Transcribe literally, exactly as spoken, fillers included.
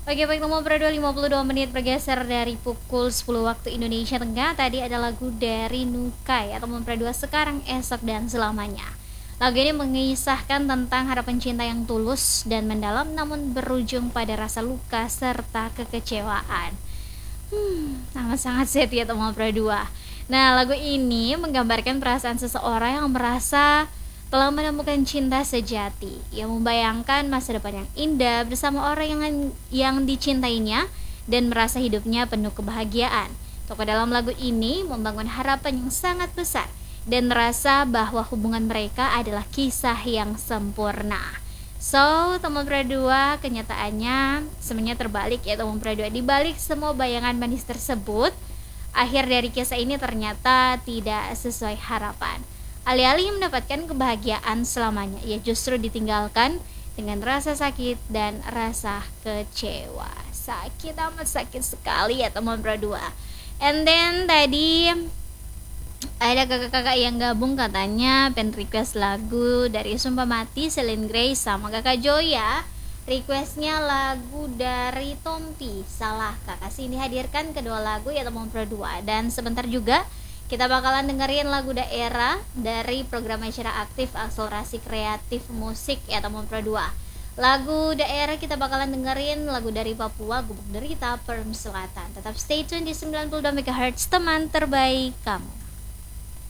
Oke, baik, nomor berdua lima puluh dua menit bergeser dari pukul sepuluh waktu Indonesia Tengah. Tadi ada lagu dari Nukai atau nomor berdua sekarang, esok, dan selamanya. Lagu ini mengisahkan tentang harapan cinta yang tulus dan mendalam namun berujung pada rasa luka serta kekecewaan. Hmm, amat sangat sad ya teman berdua. Nah, lagu ini menggambarkan perasaan seseorang yang merasa telah menemukan cinta sejati, yang membayangkan masa depan yang indah bersama orang yang yang dicintainya dan merasa hidupnya penuh kebahagiaan. Tokoh dalam lagu ini membangun harapan yang sangat besar dan merasa bahwa hubungan mereka adalah kisah yang sempurna. So, teman berdua, kenyataannya semuanya terbalik ya teman berdua. Di balik semua bayangan manis tersebut, akhir dari kisah ini ternyata tidak sesuai harapan. Alih-alih mendapatkan kebahagiaan selamanya, ia justru ditinggalkan dengan rasa sakit dan rasa kecewa. Sakit, amat sakit sekali ya teman berdua. And then tadi ada kakak-kakak yang gabung, katanya pen request lagu dari Sumpah Mati, Celine Grace sama kakak Joya. Requestnya lagu dari Tompi, Salahkah. Kasih dihadirkan kedua lagu ya teman berdua. Dan sebentar juga kita bakalan dengerin lagu daerah dari program Acara Aktif Akselerasi Kreatif Musik ya teman berdua. Lagu daerah kita bakalan dengerin lagu dari Papua, Gubuk Derita, Perm Selatan. Tetap stay tune di sembilan puluh dua megahertz, teman terbaik kamu.